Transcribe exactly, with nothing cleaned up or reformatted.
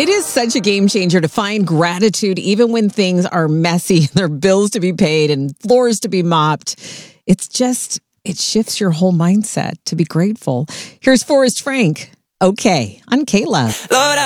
It is such a game changer to find gratitude even when things are messy, there are bills to be paid and floors to be mopped. It's just, it shifts your whole mindset to be grateful. Here's Forrest Frank. Okay, on K-Love. Lord,